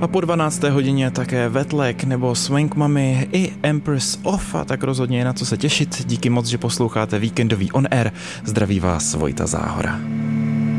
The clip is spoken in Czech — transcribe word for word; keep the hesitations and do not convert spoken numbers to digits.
A po dvanácté hodině také Wetlag nebo Swing Mummy i Empress Off, a tak rozhodně je na co se těšit. Díky moc, že posloucháte víkendový On Air. Zdraví vás Vojta Záhora.